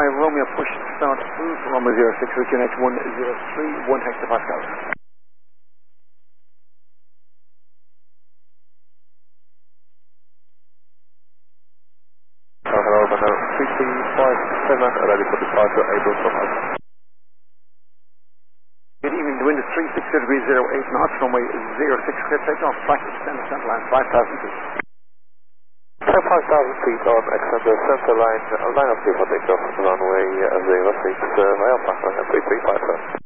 Romeo push start Romeo 06 with QNH 103 1 hectopascal. Hello, Manor 3357, ready for departure, able from us. Good evening, the wind is 36 degrees 08 knots, runway 06 clear takeoff, practice descend the center line 5,000 feet. 5,000 feet on extend the center line, line of clear for takeoff, runway 06, Alpha, 3357.